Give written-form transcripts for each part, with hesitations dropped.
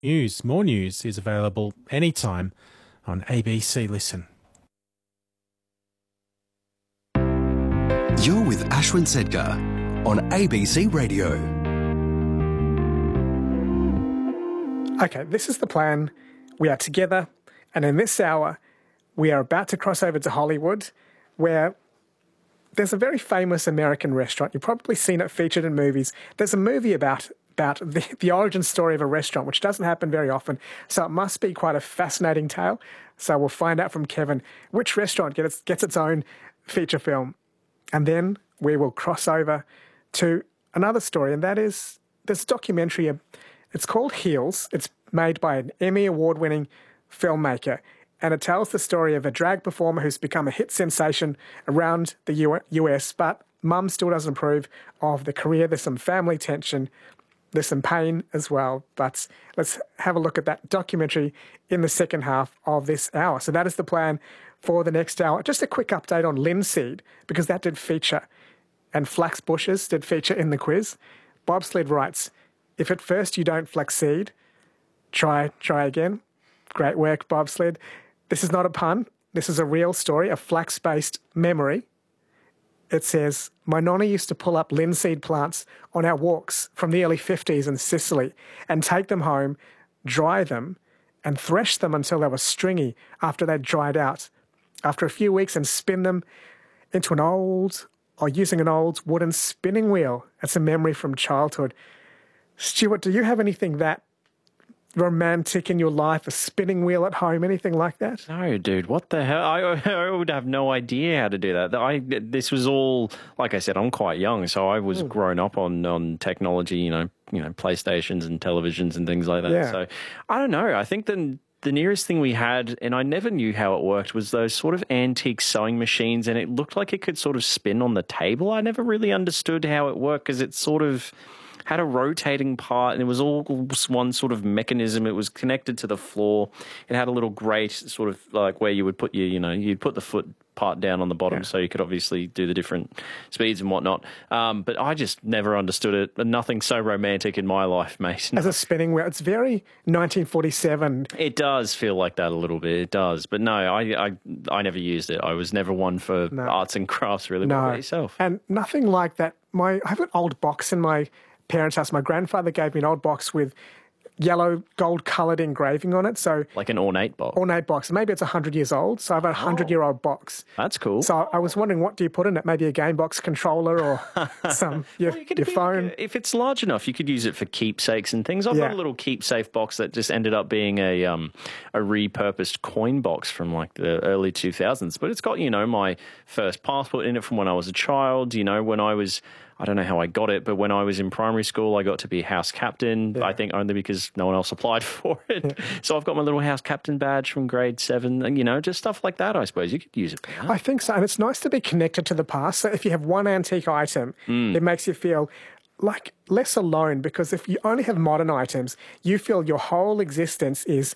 News. More news is available anytime on ABC Listen. You're with Ashwin Sedgar on ABC Radio. Okay, this is the plan. We are together, and in this hour, we are about to cross over to Hollywood, where there's a very famous American restaurant. You've probably seen it featured in movies. There's a movie about the origin story of a restaurant, which doesn't happen very often, so it must be quite a fascinating tale. So we'll find out from Kevin which restaurant gets its own feature film. And then we will cross over to another story, and that is this documentary. It's called Heels. It's made by an Emmy Award-winning filmmaker, and it tells the story of a drag performer who's become a hit sensation around the US, but mum still doesn't approve of the career. There's some family tension. There's some pain as well. But let's have a look at that documentary in the second half of this hour. So that is the plan for the next hour. Just a quick update on linseed, because that did feature, and flax bushes did feature in the quiz. Bobsled writes, if at first you don't flax seed, try again. Great work, Bobsled. This is not a pun. This is a real story, a flax-based memory. It says, my nonna used to pull up linseed plants on our walks from the early 50s in Sicily and take them home, dry them, and thresh them until they were stringy after they'd dried out. After a few weeks, and spin them into using an old wooden spinning wheel. That's a memory from childhood. Stuart, do you have anything that romantic in your life, a spinning wheel at home, anything like that? No, dude, what the hell? I would have no idea how to do that. This was all, like I said, I'm quite young, so I was grown up on technology, you know, PlayStations and televisions and things like that. Yeah. So I don't know. I think the nearest thing we had, and I never knew how it worked, was those sort of antique sewing machines, and it looked like it could sort of spin on the table. I never really understood how it worked, because it sort of had a rotating part, and it was all one sort of mechanism. It was connected to the floor. It had a little grate, sort of like where you would put you'd put the foot part down on the bottom, so you could obviously do the different speeds and whatnot. But I just never understood it. Nothing so romantic in my life, mate. As a spinning wheel, it's very 1947. It does feel like that a little bit. It does. But no, I never used it. I was never one for arts and crafts, really. What about yourself? And nothing like that. I have an old box in my parents' house. My grandfather gave me an old box with yellow gold-coloured engraving on it. So like an ornate box? Ornate box. Maybe it's 100 years old, so I have a 100-year-old box. That's cool. So I was wondering, what do you put in it? Maybe a game box controller or your phone? If it's large enough, you could use it for keepsakes and things. I've got a little keepsake box that just ended up being a repurposed coin box from like the early 2000s. But it's got, my first passport in it from when I was a child, when I don't know how I got it, but when I was in primary school, I got to be house captain, I think only because no one else applied for it. So I've got my little house captain badge from grade 7, and, just stuff like that, I suppose. You could use it for that. I think so, and it's nice to be connected to the past. So if you have one antique item, it makes you feel like less alone, because if you only have modern items, you feel your whole existence is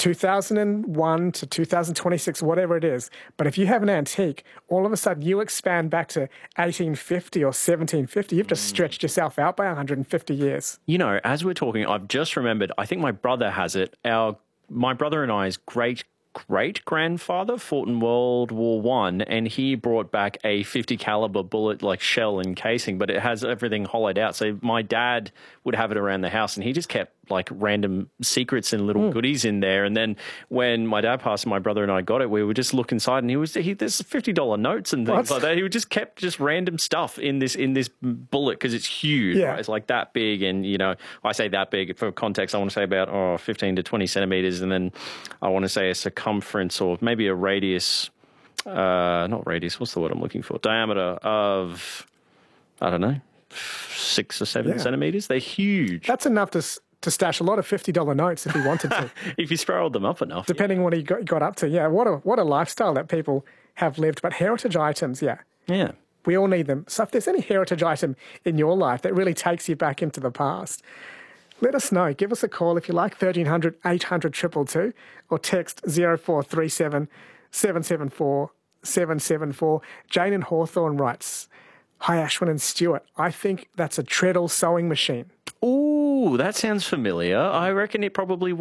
2001 to 2026, whatever it is. But if you have an antique, all of a sudden you expand back to 1850 or 1750. You've just stretched yourself out by 150 years. As we're talking, I've just remembered, I think my brother has it. My brother and I's great-grandfather fought in World War One, and he brought back a 50 caliber bullet, like shell and casing, but it has everything hollowed out. So my dad would have it around the house, and he just kept like random secrets and little goodies in there. And then when my dad passed and my brother and I got it, we would just look inside, and there's $50 notes and things like that. He would just kept just random stuff in this bullet, because it's huge. Yeah. Right? It's like that big, and I say that big for context. I want to say about 15 to 20 centimeters, and then I want to say a circumference or maybe a radius. Not radius. What's the word I'm looking for? Diameter of, I don't know, 6 or 7 centimeters. They're huge. That's enough to stash a lot of $50 notes if he wanted to. If you spiraled them up enough. Depending on what he got up to. Yeah, what a lifestyle that people have lived. But heritage items, yeah. We all need them. So if there's any heritage item in your life that really takes you back into the past, let us know. Give us a call if you like, 1300 800 222, or text 0437 774 774. Jane in Hawthorne writes, hi, Ashwin and Stuart. I think that's a treadle sewing machine. Ooh, that sounds familiar. I reckon it probably